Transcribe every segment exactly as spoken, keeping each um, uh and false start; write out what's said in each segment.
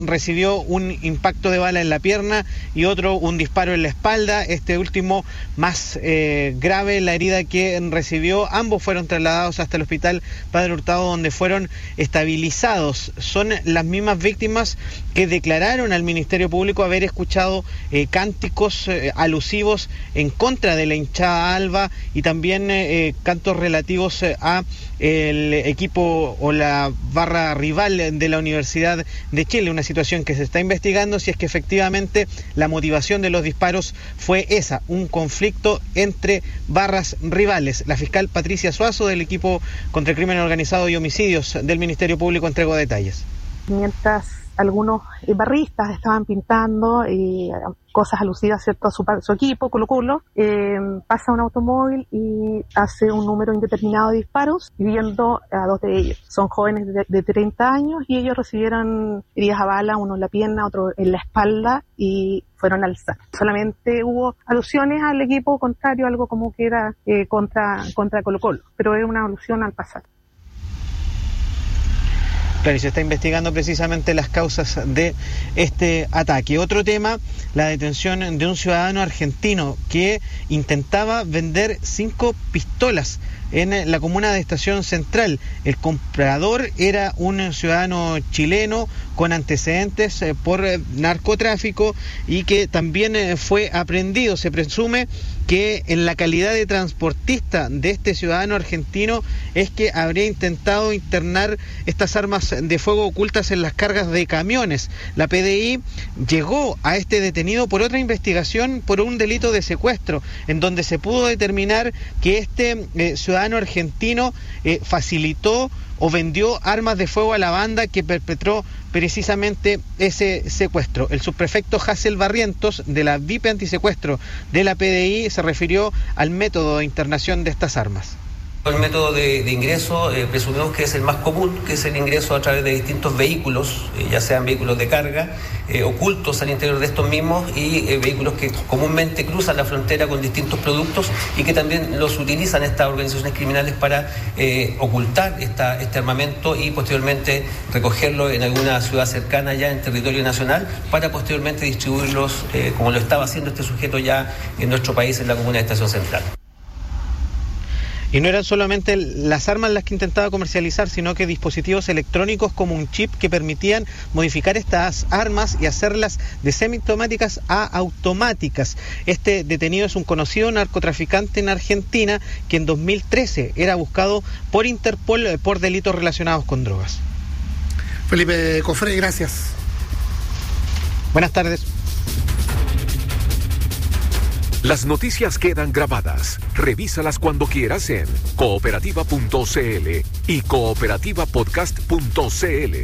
recibió un impacto de bala en la pierna y otro un disparo en la espalda, este último más eh, grave, la herida que recibió. Ambos fueron trasladados hasta el hospital Padre Hurtado, donde fueron estabilizados. Son las mismas víctimas que declararon al Ministerio Público haber escuchado eh, cánticos eh, alusivos en contra de la hinchada alba y también eh, cantos relativos eh, a el equipo o la barra rival de la Universidad de Chile, una situación que se está investigando si es que efectivamente la motivación de los disparos fue esa, un conflicto entre barras rivales. La fiscal Patricia Suazo del equipo contra el crimen organizado y homicidios del Ministerio Público entregó detalles. Mientras algunos barristas estaban pintando eh, cosas alusivas, ¿cierto?, a su, su equipo, Colo Colo, eh, pasa un automóvil y hace un número indeterminado de disparos, hiriendo a dos de ellos. Son jóvenes de, de treinta años y ellos recibieron heridas a bala, uno en la pierna, otro en la espalda, y fueron al S A R. Solamente hubo alusiones al equipo contrario, algo como que era eh, contra, contra Colo Colo, pero es una alusión al pasado. Claro, y se está investigando precisamente las causas de este ataque. Otro tema, la detención de un ciudadano argentino que intentaba vender cinco pistolas en la comuna de Estación Central. El comprador era un ciudadano chileno con antecedentes eh, por eh, narcotráfico y que también eh, fue aprehendido. Se presume que en la calidad de transportista de este ciudadano argentino es que habría intentado internar estas armas de fuego ocultas en las cargas de camiones. La P D I llegó a este detenido por otra investigación por un delito de secuestro, en donde se pudo determinar que este eh, ciudadano argentino eh, facilitó o vendió armas de fuego a la banda que perpetró precisamente ese secuestro. El subprefecto Hassel Barrientos de la V I P antisecuestro de la P D I se refirió al método de internación de estas armas. El método de, de ingreso eh, presumimos que es el más común, que es el ingreso a través de distintos vehículos, eh, ya sean vehículos de carga, eh, ocultos al interior de estos mismos y eh, vehículos que comúnmente cruzan la frontera con distintos productos y que también los utilizan estas organizaciones criminales para eh, ocultar esta, este armamento y posteriormente recogerlo en alguna ciudad cercana ya en territorio nacional para posteriormente distribuirlos eh, como lo estaba haciendo este sujeto ya en nuestro país en la comuna de Estación Central. Y no eran solamente las armas las que intentaba comercializar, sino que dispositivos electrónicos como un chip que permitían modificar estas armas y hacerlas de semiautomáticas a automáticas. Este detenido es un conocido narcotraficante en Argentina que en dos mil trece era buscado por Interpol por delitos relacionados con drogas. Felipe Cofré, gracias. Buenas tardes. Las noticias quedan grabadas. Revísalas cuando quieras en cooperativa punto c l y cooperativa podcast punto c l.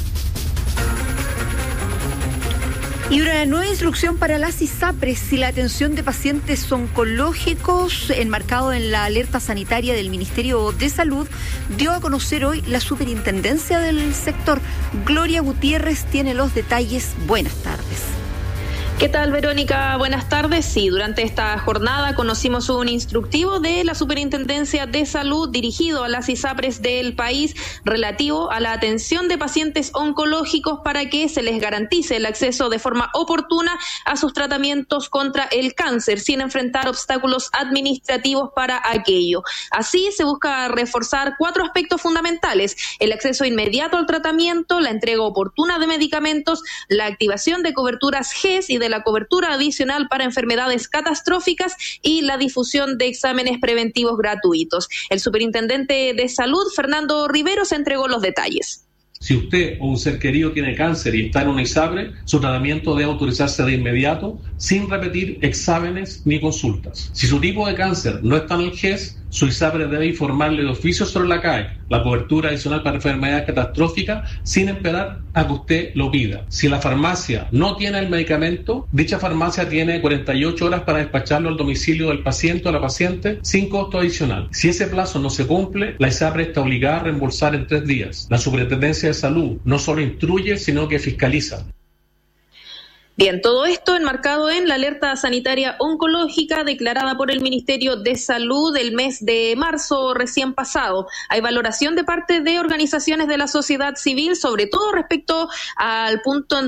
Y una nueva instrucción para las ISAPRES y la atención de pacientes oncológicos, enmarcado en la alerta sanitaria del Ministerio de Salud, dio a conocer hoy la superintendencia del sector. Gloria Gutiérrez tiene los detalles. Buenas tardes. ¿Qué tal, Verónica? Buenas tardes. Sí, durante esta jornada conocimos un instructivo de la Superintendencia de Salud dirigido a las ISAPRES del país relativo a la atención de pacientes oncológicos para que se les garantice el acceso de forma oportuna a sus tratamientos contra el cáncer sin enfrentar obstáculos administrativos para aquello. Así se busca reforzar cuatro aspectos fundamentales: el acceso inmediato al tratamiento, la entrega oportuna de medicamentos, la activación de coberturas G E S y de la cobertura adicional para enfermedades catastróficas y la difusión de exámenes preventivos gratuitos. El superintendente de Salud, Fernando Riveros, entregó los detalles. Si usted o un ser querido tiene cáncer y está en una ISAPRE, su tratamiento debe autorizarse de inmediato, sin repetir exámenes ni consultas. Si su tipo de cáncer no está en el G E S, su ISAPRE debe informarle de oficio sobre la C A E, la cobertura adicional para enfermedades catastróficas, sin esperar a que usted lo pida. Si la farmacia no tiene el medicamento, dicha farmacia tiene cuarenta y ocho horas para despacharlo al domicilio del paciente o la paciente sin costo adicional. Si ese plazo no se cumple, la ISAPRE está obligada a reembolsar en tres días. La Superintendencia de Salud no solo instruye, sino que fiscaliza. Bien, todo esto enmarcado en la alerta sanitaria oncológica declarada por el Ministerio de Salud el mes de marzo recién pasado. Hay valoración de parte de organizaciones de la sociedad civil, sobre todo respecto al punto en